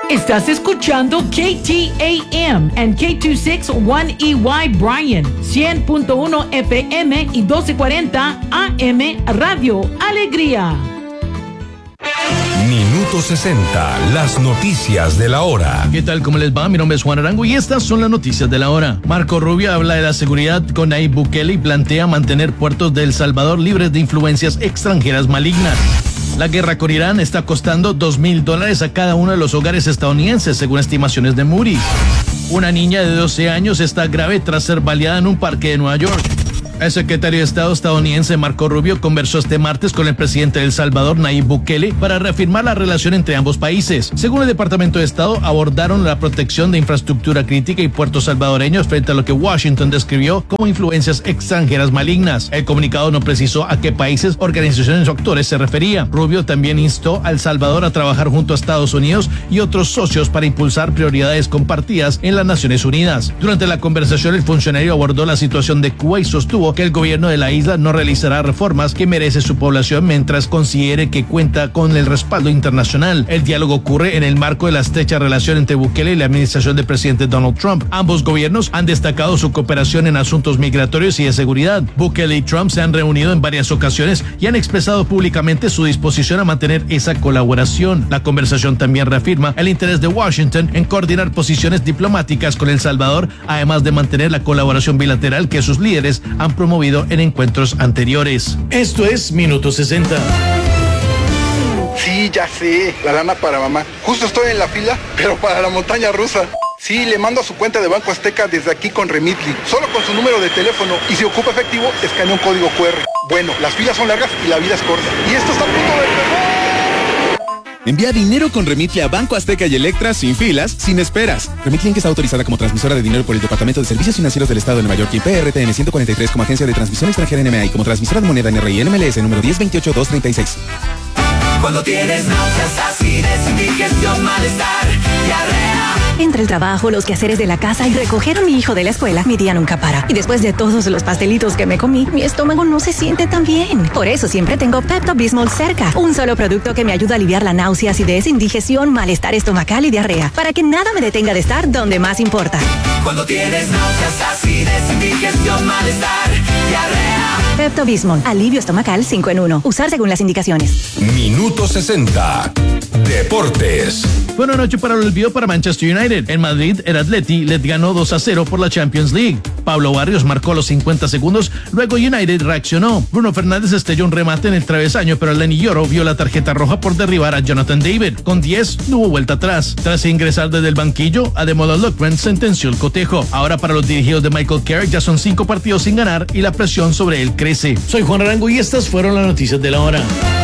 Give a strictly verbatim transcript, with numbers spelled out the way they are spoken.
Estás escuchando K T A M and K veintiséis one E Y Bryan, cien punto uno F M y doce cuarenta A M Radio Alegría. Minuto sesenta, las noticias de la hora. ¿Qué tal? ¿Cómo les va? Mi nombre es Juan Arango y estas son las noticias de la hora. Marco Rubio habla de la seguridad con Nayib Bukele y plantea mantener puertos de El Salvador libres de influencias extranjeras malignas. La guerra con Irán está costando dos mil dólares a cada uno de los hogares estadounidenses, según estimaciones de Moody's. Una niña de doce años está grave tras ser baleada en un parque de Nueva York. El secretario de Estado estadounidense Marco Rubio conversó este martes con el presidente de El Salvador, Nayib Bukele, para reafirmar la relación entre ambos países. Según el Departamento de Estado, abordaron la protección de infraestructura crítica y puertos salvadoreños frente a lo que Washington describió como influencias extranjeras malignas. El comunicado no precisó a qué países, organizaciones o actores se refería. Rubio también instó a El Salvador a trabajar junto a Estados Unidos y otros socios para impulsar prioridades compartidas en las Naciones Unidas. Durante la conversación, el funcionario abordó la situación de Cuba y sostuvo que el gobierno de la isla no realizará reformas que merece su población mientras considere que cuenta con el respaldo internacional. El diálogo ocurre en el marco de la estrecha relación entre Bukele y la administración del presidente Donald Trump. Ambos gobiernos han destacado su cooperación en asuntos migratorios y de seguridad. Bukele y Trump se han reunido en varias ocasiones y han expresado públicamente su disposición a mantener esa colaboración. La conversación también reafirma el interés de Washington en coordinar posiciones diplomáticas con El Salvador, además de mantener la colaboración bilateral que sus líderes han promovido en encuentros anteriores. Esto es Minuto sesenta. Sí, ya sé, la lana para mamá. Justo estoy en la fila, pero para la montaña rusa. Sí, le mando a su cuenta de Banco Azteca desde aquí con Remitly, solo con su número de teléfono, y si ocupa efectivo, escanea un código cu erre. Bueno, las filas son largas y la vida es corta. Y esto está a punto de empezar. Envía dinero con Remitly a Banco Azteca y Electra sin filas, sin esperas. Remitly que está autorizada como transmisora de dinero por el Departamento de Servicios Financieros del Estado de Nueva York y P R T N ciento cuarenta y tres como agencia de transmisión extranjera N M A y como transmisora de moneda N R I N M L S número diez veintiocho dos treinta y seis. Cuando tienes náuseas, acidez, indigestión, malestar, diarrea. Entre el trabajo, los quehaceres de la casa y recoger a mi hijo de la escuela, mi día nunca para. Y después de todos los pastelitos que me comí, mi estómago no se siente tan bien. Por eso siempre tengo Pepto-Bismol cerca. Un solo producto que me ayuda a aliviar la náusea, acidez, indigestión, malestar estomacal y diarrea. Para que nada me detenga de estar donde más importa. Cuando tienes náuseas, acidez, indigestión, malestar, diarrea. Pepto-Bismol, alivio estomacal cinco en uno. Usar según las indicaciones. Minuto sesenta, Deportes. Buena noche para el olvido para Manchester United. En Madrid, el Atleti les ganó dos a cero por la Champions League. Pablo Barrios marcó los cincuenta segundos, luego United reaccionó. Bruno Fernández estrelló un remate en el travesaño, pero Lenny Yoro vio la tarjeta roja por derribar a Jonathan David. Con diez, no hubo vuelta atrás. Tras ingresar desde el banquillo, Ademola Lookman sentenció el cotejo. Ahora para los dirigidos de Michael Carrick ya son cinco partidos sin ganar y la presión sobre él crece. Soy Juan Arango y estas fueron las noticias de la hora.